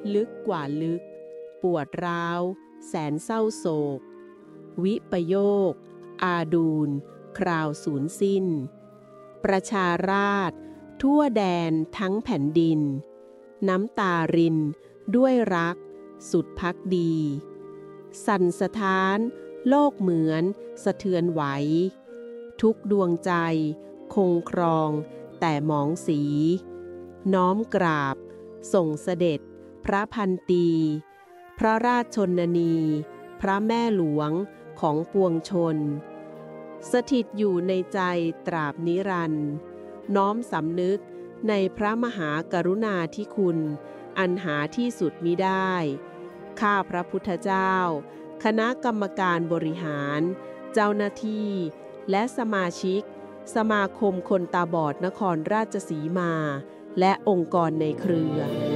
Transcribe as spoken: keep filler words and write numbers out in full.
ลึกกว่าลึกปวดร้าวแสนเศร้าโศกวิปโยคอาดูลคราวสูญสิ้นประชาราษฎร์ทั่วแดนทั้งแผ่นดินน้ำตารินด้วยรักสุดพักดีสั่นสะท้านโลกเหมือนสะเทือนไหวทุกดวงใจคงครองแต่หมองสี น้อมกราบส่งเสด็จพระพันตีพระราชชนนีพระแม่หลวงของปวงชนสถิตอยู่ในใจตราบนิรันดร์น้อมสำนึกในพระมหากรุณาธิคุณอันหาที่สุดมิได้ข้าพระพุทธเจ้าคณะกรรมการบริหารเจ้าหน้าที่และสมาชิกสมาคมคนตาบอดนครราชสีมาและองค์กรในเครือ